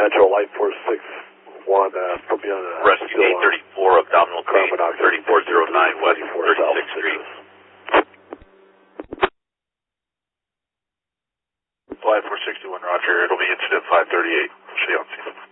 Metro, Light 461, put me on Rescue 834, abdominal pain, 3409 West 36th Street. Flight 461, roger. It'll be incident 538. See you on scene.